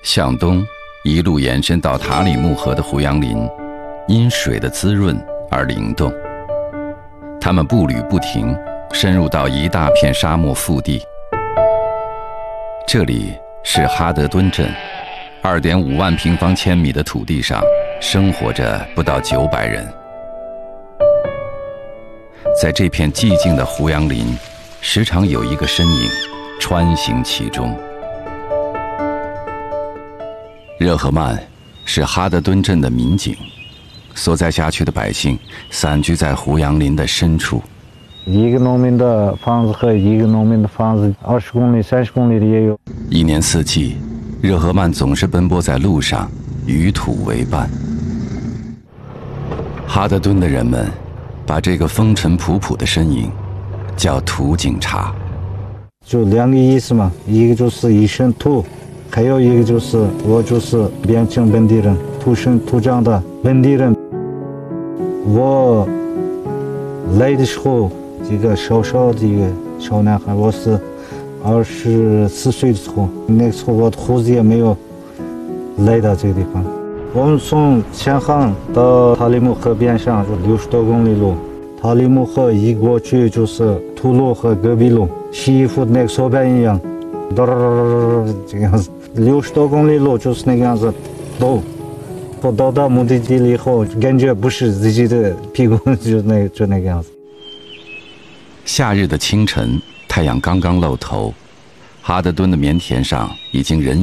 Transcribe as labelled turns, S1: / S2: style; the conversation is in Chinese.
S1: 向东一路延伸到塔里木河的胡杨林，因水的滋润而灵动。他们步履不停，深入到一大片沙漠腹地。这里是哈德敦镇，2.5万平方千米的土地上生活着不到900人。在这片寂静的胡杨林，时常有一个身影穿行其中。热赫曼是哈德敦镇的民警，所在辖区的百姓散居在胡杨林的深处。
S2: 一个农民的房子和一个农民的房子20公里、30公里的也有。
S1: 一年四季，热赫曼总是奔波在路上，与土为伴。哈德敦的人们把这个风尘仆仆的身影叫土警察。
S2: 就2个意思嘛，一个就是一身土，还有一个就是我就是边境本地人，土生土长的本地人。我来的时候，这个小小的一个小男孩，我是24岁的时候，那个时候我的胡子也没有来到这个地方。我们从前行到塔里木河边上就60多公里路，塔里木河一过去就是土路和戈壁路，洗衣服那个手板一样，这个样子，60多公里路就是那个样子走。我到目的地了以后，感觉不是自己的屁股，就那个样子。
S1: 夏日的清晨，太阳刚刚露头，哈德敦的棉田上已经人